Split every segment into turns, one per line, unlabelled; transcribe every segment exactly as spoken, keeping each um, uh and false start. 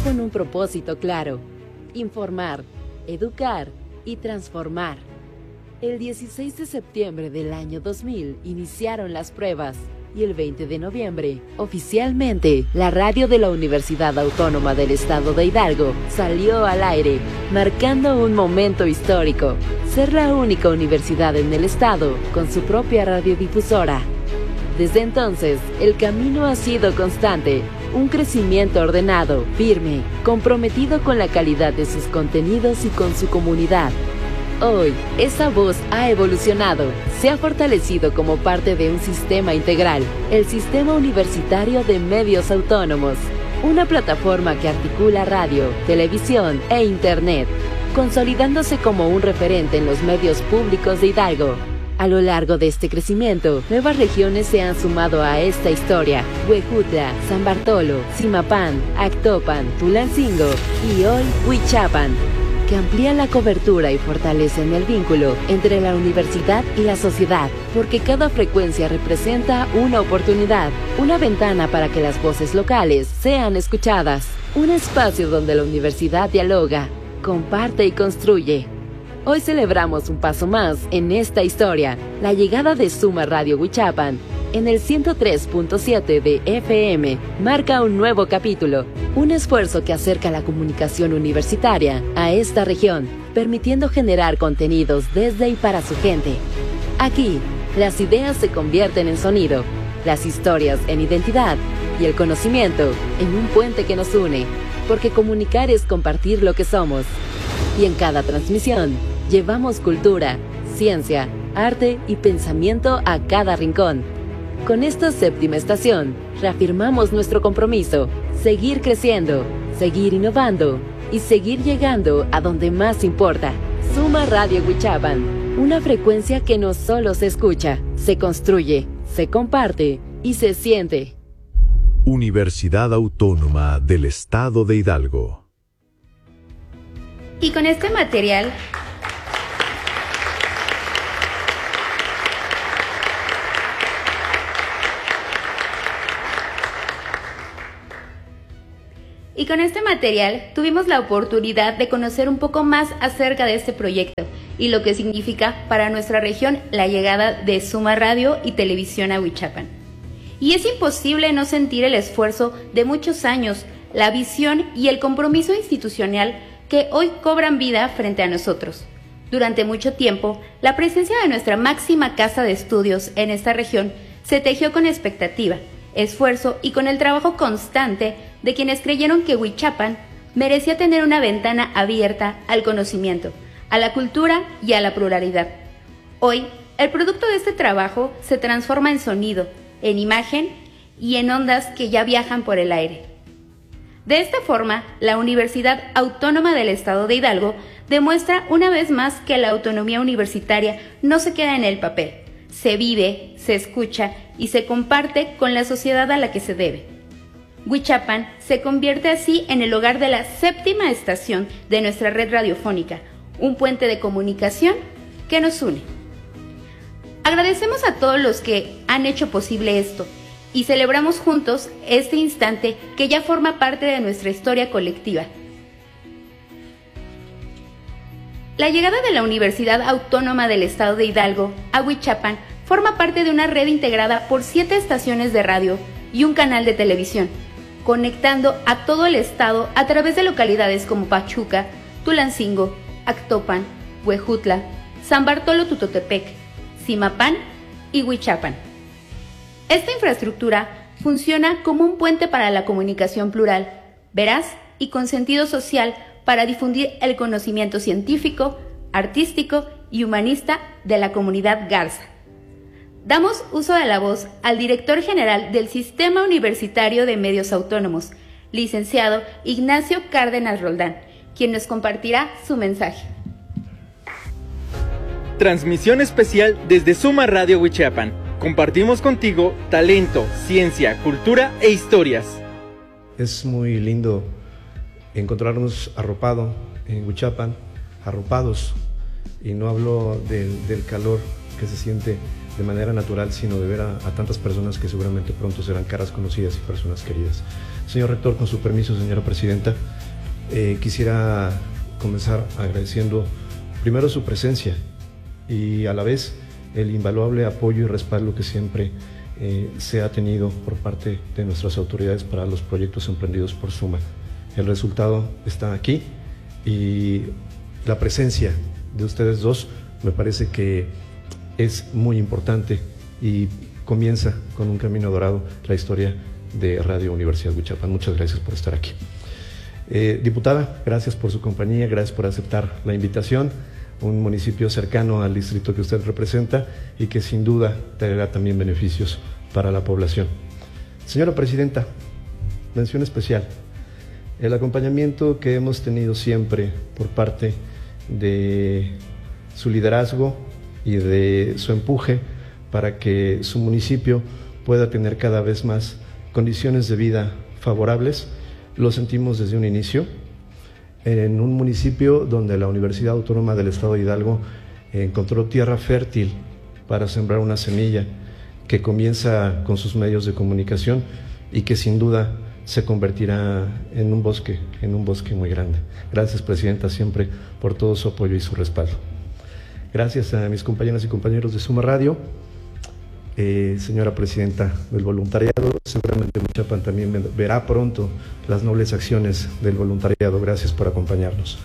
con un propósito claro: informar, educar y transformar. El dieciséis de septiembre del año dos mil iniciaron las pruebas y el veinte de noviembre, oficialmente, la radio de la Universidad Autónoma del Estado de Hidalgo salió al aire, marcando un momento histórico: ser la única universidad en el estado con su propia radiodifusora. Desde entonces, el camino ha sido constante, un crecimiento ordenado, firme, comprometido con la calidad de sus contenidos y con su comunidad. Hoy, esa voz ha evolucionado, se ha fortalecido como parte de un sistema integral, el Sistema Universitario de Medios Autónomos, una plataforma que articula radio, televisión e internet, consolidándose como un referente en los medios públicos de Hidalgo. A lo largo de este crecimiento, nuevas regiones se han sumado a esta historia: Huejutla, San Bartolo, Zimapán, Actopan, Tulancingo y hoy Huichapan, que amplían la cobertura y fortalecen el vínculo entre la universidad y la sociedad, porque cada frecuencia representa una oportunidad, una ventana para que las voces locales sean escuchadas, un espacio donde la universidad dialoga, comparte y construye. Hoy celebramos un paso más en esta historia: la llegada de Suma Radio Huichapan en el ciento tres punto siete de F M marca un nuevo capítulo, un esfuerzo que acerca la comunicación universitaria a esta región, permitiendo generar contenidos desde y para su gente. Aquí, las ideas se convierten en sonido, las historias en identidad y el conocimiento en un puente que nos une, porque comunicar es compartir lo que somos. Y en cada transmisión, llevamos cultura, ciencia, arte y pensamiento a cada rincón. Con esta séptima estación, reafirmamos nuestro compromiso: seguir creciendo, seguir innovando y seguir llegando a donde más importa. Suma Radio Huichapan, una frecuencia que no solo se escucha, se construye, se comparte y se siente.
Universidad Autónoma del Estado de Hidalgo.
Y con este material Y con este material tuvimos la oportunidad de conocer un poco más acerca de este proyecto y lo que significa para nuestra región la llegada de Suma Radio y Televisión a Huichapan. Y es imposible no sentir el esfuerzo de muchos años, la visión y el compromiso institucional que hoy cobran vida frente a nosotros. Durante mucho tiempo, la presencia de nuestra máxima casa de estudios en esta región se tejió con expectativa, esfuerzo y con el trabajo constante de quienes creyeron que Huichapan merecía tener una ventana abierta al conocimiento, a la cultura y a la pluralidad. Hoy, el producto de este trabajo se transforma en sonido, en imagen y en ondas que ya viajan por el aire. De esta forma, la Universidad Autónoma del Estado de Hidalgo demuestra una vez más que la autonomía universitaria no se queda en el papel, se vive, se escucha y se comparte con la sociedad a la que se debe. Huichapan se convierte así en el hogar de la séptima estación de nuestra red radiofónica, un puente de comunicación que nos une. Agradecemos a todos los que han hecho posible esto y celebramos juntos este instante que ya forma parte de nuestra historia colectiva. La llegada de la Universidad Autónoma del Estado de Hidalgo a Huichapan forma parte de una red integrada por siete estaciones de radio y un canal de televisión, conectando a todo el estado a través de localidades como Pachuca, Tulancingo, Actopan, Huejutla, San Bartolo Tutotepec, Zimapán y Huichapan. Esta infraestructura funciona como un puente para la comunicación plural, veraz y con sentido social para difundir el conocimiento científico, artístico y humanista de la comunidad garza. Damos uso de la voz al director general del Sistema Universitario de Medios Autónomos, licenciado Ignacio Cárdenas Roldán, quien nos compartirá su mensaje.
Transmisión especial desde Suma Radio Huichapan. Compartimos contigo talento, ciencia, cultura e historias.
Es muy lindo encontrarnos arropado en Huichapan, arropados, y no hablo del, del calor que se siente de manera natural, sino de ver a, a tantas personas que seguramente pronto serán caras conocidas y personas queridas. Señor Rector, con su permiso, señora Presidenta, eh, quisiera comenzar agradeciendo primero su presencia y a la vez el invaluable apoyo y respaldo que siempre eh, se ha tenido por parte de nuestras autoridades para los proyectos emprendidos por Suma. El resultado está aquí y la presencia de ustedes dos me parece que es muy importante y comienza con un camino dorado la historia de Radio Universidad Huichapan. Muchas gracias por estar aquí. Eh, diputada, gracias por su compañía, gracias por aceptar la invitación. Un municipio cercano al distrito que usted representa y que sin duda traerá también beneficios para la población. Señora Presidenta, mención especial. El acompañamiento que hemos tenido siempre por parte de su liderazgo y de su empuje para que su municipio pueda tener cada vez más condiciones de vida favorables, lo sentimos desde un inicio. En un municipio donde la Universidad Autónoma del Estado de Hidalgo encontró tierra fértil para sembrar una semilla que comienza con sus medios de comunicación y que sin duda se convertirá en un bosque, en un bosque muy grande. Gracias, Presidenta, siempre por todo su apoyo y su respaldo. Gracias a mis compañeras y compañeros de Suma Radio. Eh, señora Presidenta del voluntariado, seguramente Huichapan también verá pronto las nobles acciones del voluntariado. Gracias por acompañarnos.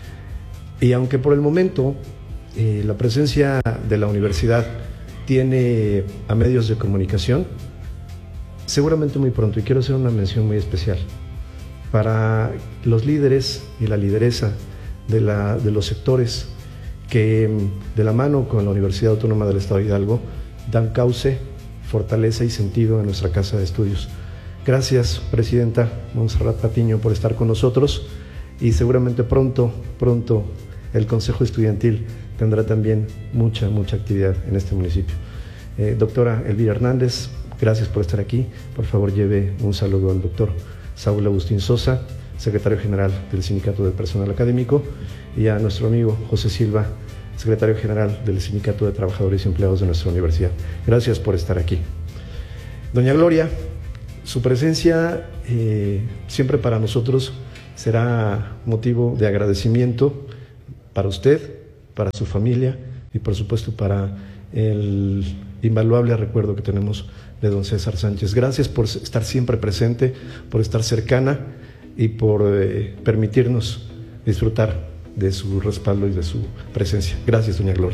Y aunque por el momento eh, la presencia de la universidad tiene a medios de comunicación, seguramente muy pronto, y quiero hacer una mención muy especial para los líderes y la lideresa de, la, de los sectores que de la mano con la Universidad Autónoma del Estado de Hidalgo dan cauce, fortaleza y sentido a nuestra casa de estudios. Gracias, Presidenta Montserrat Patiño, por estar con nosotros y seguramente pronto, pronto el Consejo Estudiantil tendrá también mucha, mucha actividad en este municipio. Eh, doctora Elvira Hernández, gracias por estar aquí. Por favor, lleve un saludo al doctor Saúl Agustín Sosa, secretario general del Sindicato de Personal Académico, y a nuestro amigo José Silva, secretario general del Sindicato de Trabajadores y Empleados de nuestra universidad. Gracias por estar aquí. Doña Gloria, su presencia eh, siempre para nosotros será motivo de agradecimiento para usted, para su familia y por supuesto para el invaluable recuerdo que tenemos de don César Sánchez. Gracias por estar siempre presente, por estar cercana y por eh, permitirnos disfrutar de su respaldo y de su presencia. Gracias, doña Gloria.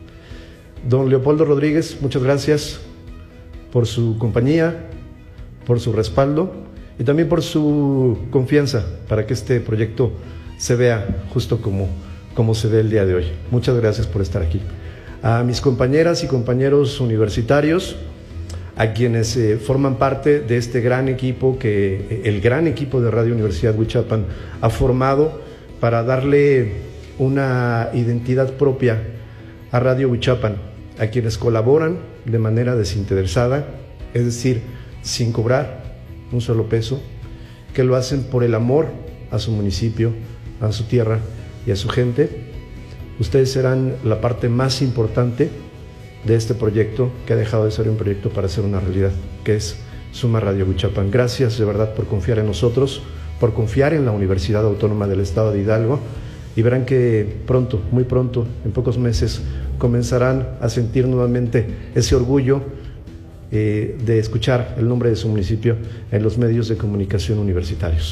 Don Leopoldo Rodríguez, muchas gracias por su compañía, por su respaldo y también por su confianza para que este proyecto se vea justo como, como se ve el día de hoy. Muchas gracias por estar aquí. A mis compañeras y compañeros universitarios, a quienes eh, forman parte de este gran equipo que el gran equipo de Radio Universidad Huichapan ha formado para darle una identidad propia a Radio Huichapan, a quienes colaboran de manera desinteresada, es decir, sin cobrar un solo peso, que lo hacen por el amor a su municipio, a su tierra y a su gente. Ustedes serán la parte más importante de este proyecto que ha dejado de ser un proyecto para ser una realidad, que es Suma Radio Huichapan. Gracias de verdad por confiar en nosotros, por confiar en la Universidad Autónoma del Estado de Hidalgo, y verán que pronto, muy pronto, en pocos meses, comenzarán a sentir nuevamente ese orgullo eh, de escuchar el nombre de su municipio en los medios de comunicación universitarios.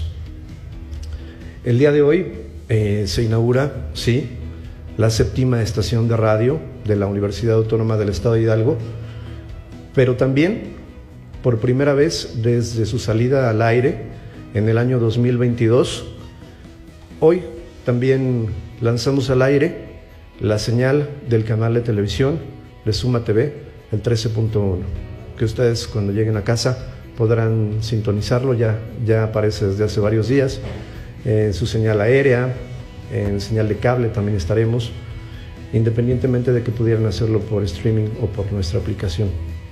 El día de hoy eh, se inaugura, sí, la séptima estación de radio de la Universidad Autónoma del Estado de Hidalgo, pero también, por primera vez desde su salida al aire, en el año dos mil veintidós, hoy también lanzamos al aire la señal del canal de televisión de Suma T V, el trece punto uno, que ustedes cuando lleguen a casa podrán sintonizarlo, ya, ya aparece desde hace varios días, en su señal aérea, en señal de cable también estaremos, independientemente de que pudieran hacerlo por streaming o por nuestra aplicación.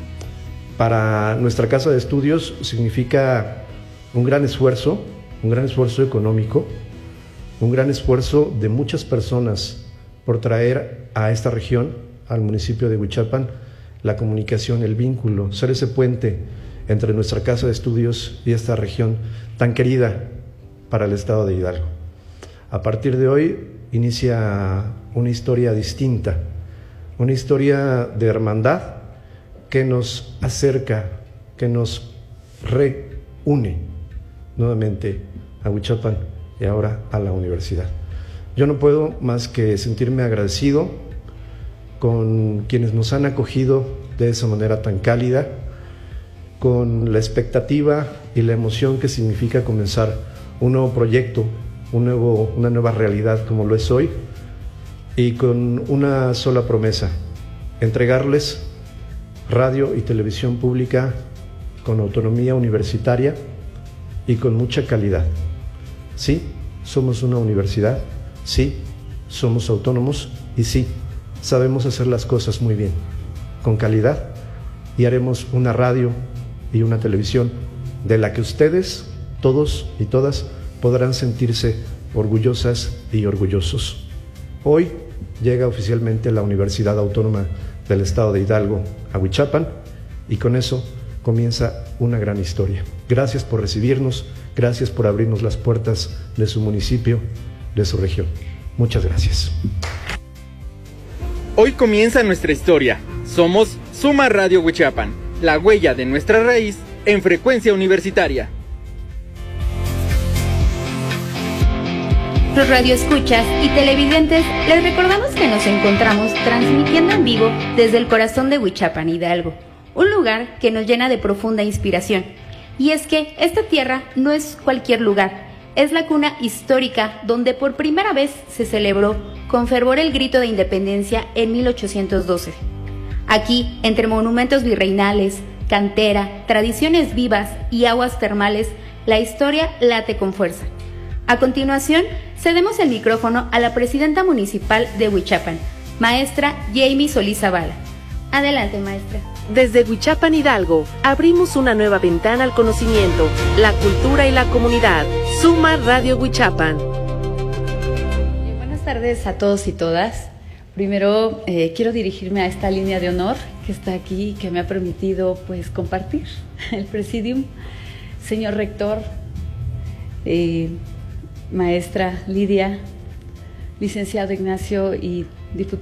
Para nuestra casa de estudios significa un gran esfuerzo, un gran esfuerzo económico, un gran esfuerzo de muchas personas por traer a esta región, al municipio de Huichapan, la comunicación, el vínculo, ser ese puente entre nuestra casa de estudios y esta región tan querida para el estado de Hidalgo. A partir de hoy inicia una historia distinta, una historia de hermandad que nos acerca, que nos reúne nuevamente a Huichapan y ahora a la universidad. Yo no puedo más que sentirme agradecido con quienes nos han acogido de esa manera tan cálida, con la expectativa y la emoción que significa comenzar un nuevo proyecto, un nuevo, una nueva realidad como lo es hoy, y con una sola promesa: entregarles radio y televisión pública con autonomía universitaria y con mucha calidad. Sí, somos una universidad, sí, somos autónomos y sí, sabemos hacer las cosas muy bien, con calidad, y haremos una radio y una televisión de la que ustedes, todos y todas, podrán sentirse orgullosas y orgullosos. Hoy llega oficialmente la Universidad Autónoma del Estado de Hidalgo a Huichapan, y con eso comienza una gran historia. Gracias por recibirnos, gracias por abrirnos las puertas de su municipio, de su región. Muchas gracias.
Hoy comienza nuestra historia. Somos Suma Radio Huichapan, la huella de nuestra raíz en frecuencia universitaria.
Los radioescuchas y televidentes, les recordamos que nos encontramos transmitiendo en vivo desde el corazón de Huichapan, Hidalgo, un lugar que nos llena de profunda inspiración. Y es que esta tierra no es cualquier lugar, es la cuna histórica donde por primera vez se celebró con fervor el grito de independencia en mil ochocientos doce. Aquí, entre monumentos virreinales, cantera, tradiciones vivas y aguas termales, la historia late con fuerza. A continuación, cedemos el micrófono a la presidenta municipal de Huichapan, maestra Jamie Solís Zavala. Adelante, maestra.
Desde Huichapan, Hidalgo, abrimos una nueva ventana al conocimiento, la cultura y la comunidad. Suma Radio Huichapan.
Buenas tardes a todos y todas. Primero eh, quiero dirigirme a esta línea de honor que está aquí, que me ha permitido pues compartir el presidium. Señor rector, eh, maestra Lidia, licenciado Ignacio y diputado